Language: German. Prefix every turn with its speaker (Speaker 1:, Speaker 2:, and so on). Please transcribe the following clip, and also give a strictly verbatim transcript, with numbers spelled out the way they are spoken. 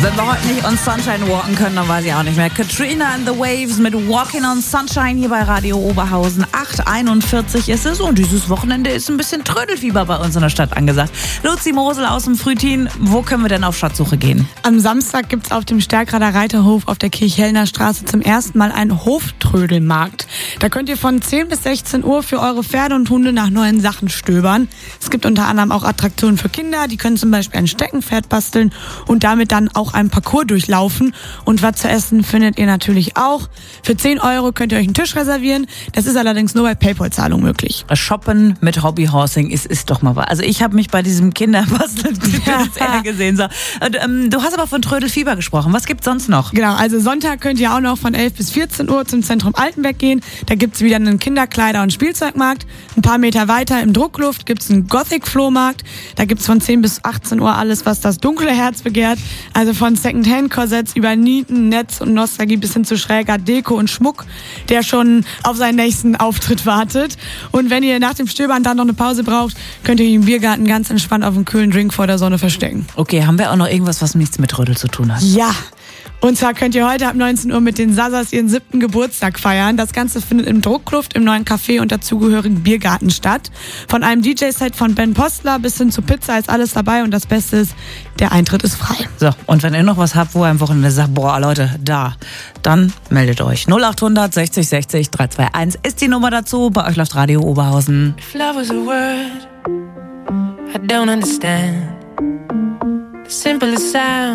Speaker 1: Wenn wir heute nicht on Sunshine walken können, dann weiß ich auch nicht mehr. Katrina and the Waves mit Walking on Sunshine hier bei Radio Oberhausen. acht Uhr einundvierzig ist es und dieses Wochenende ist ein bisschen Trödelfieber bei uns in der Stadt angesagt. Luzi Mosel aus dem Frühtin, wo können wir denn auf Schatzsuche gehen?
Speaker 2: Am Samstag gibt es auf dem Stärkrader Reiterhof auf der Kirchhellner Straße zum ersten Mal einen Hoftrödelmarkt. Da könnt ihr von zehn bis sechzehn Uhr für eure Pferde und Hunde nach neuen Sachen stöbern. Es gibt unter anderem auch Attraktionen für Kinder, die können zum Beispiel ein Steckenpferd basteln und damit dann auch einen Parcours durchlaufen. Und was zu essen findet ihr natürlich auch. Für zehn Euro könnt ihr euch einen Tisch reservieren. Das ist allerdings nur bei PayPal-Zahlung möglich.
Speaker 1: Shoppen mit Hobbyhorsing ist, ist doch mal was. Also ich habe mich bei diesem Kinderbasteln eher gesehen. So. Und, ähm, du hast aber von Trödelfieber gesprochen. Was gibt's sonst noch?
Speaker 2: Genau, also Sonntag könnt ihr auch noch von elf bis vierzehn Uhr zum Zentrum Altenberg gehen. Da gibt's wieder einen Kinderkleider- und Spielzeugmarkt. Ein paar Meter weiter im Druckluft gibt's einen Gothic-Flohmarkt. Da gibt's von zehn bis achtzehn Uhr alles, was das dunkle Herz begehrt. Also von Second-Hand-Korsetts über Nieten, Netz und Nostalgie bis hin zu schräger Deko und Schmuck, der schon auf seinen nächsten Auftritt wartet. Und wenn ihr nach dem Stöbern dann noch eine Pause braucht, könnt ihr euch im Biergarten ganz entspannt auf einen kühlen Drink vor der Sonne verstecken.
Speaker 1: Okay, haben wir auch noch irgendwas, was nichts mit Trödel zu tun hat?
Speaker 2: Ja. Und zwar könnt ihr heute ab neunzehn Uhr mit den Sasas ihren siebten Geburtstag feiern. Das Ganze findet im Druckluft im neuen Café und dazugehörigen Biergarten statt. Von einem D J-Set von Ben Postler bis hin zu Pizza ist alles dabei und das Beste ist, der Eintritt ist frei.
Speaker 1: So, und wenn ihr noch was habt, wo ihr am Wochenende sagt, boah Leute, da, dann meldet euch. null acht hundert sechzig sechzig drei zwei eins ist die Nummer dazu. Bei euch läuft Radio Oberhausen.
Speaker 3: If love was a word, I don't understand. The simplest sound